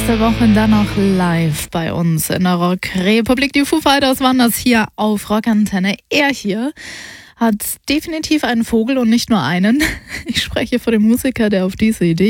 nächste Woche dann noch live bei uns in der Rock-Republik. Die Foo Fighters waren das hier auf Rockantenne. Er hier hat definitiv einen Vogel und nicht nur einen. Ich spreche von dem Musiker, der auf diese Idee